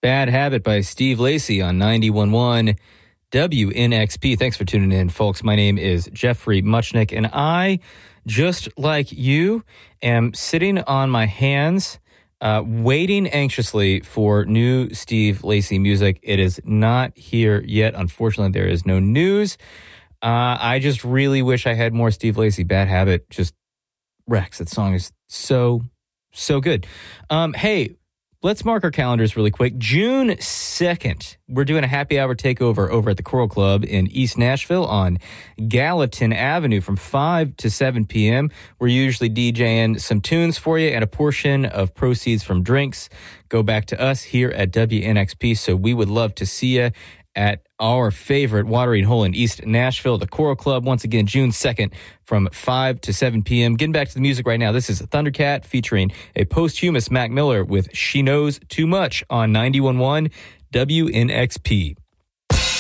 Bad Habit by Steve Lacy on 91.1 WNXP. Thanks for tuning in, folks. My name is Jeffrey Muchnick, and I, just like you, am sitting on my hands, waiting anxiously for new Steve Lacy music. It is not here yet. Unfortunately, there is no news. I just really wish I had more Steve Lacy. Bad Habit just wrecks. That song is so good. Hey, let's mark our calendars really quick. June 2nd, we're doing a happy hour takeover over at the Coral Club in East Nashville on Gallatin Avenue from 5 to 7 p.m. We're usually DJing some tunes for you, and a portion of proceeds from drinks go back to us here at WNXP. So we would love to see you at our favorite watering hole in East Nashville, the Coral Club, once again, June 2nd from 5 to 7 p.m. Getting back to the music right now, this is Thundercat featuring a posthumous Mac Miller with She Knows Too Much on 91.1 WNXP.